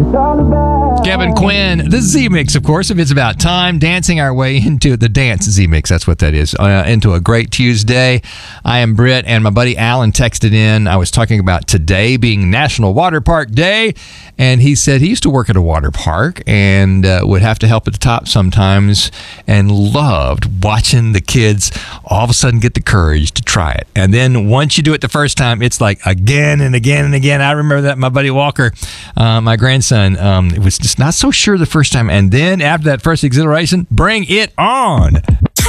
Kevin Quinn, the Z-Mix, of course, if it's about time, dancing our way into the dance Z-Mix. That's what that is, into a great Tuesday. I am Britt, and my buddy Alan texted in. I was talking about today being National Water Park Day, and he said he used to work at a water park and would have to help at the top sometimes and loved watching the kids all of a sudden get the courage to try it. And then once you do it the first time, it's like again and again and again. I remember that my buddy Walker, my grandson, was just not so sure the first time. And then after that first exhilaration, bring it on.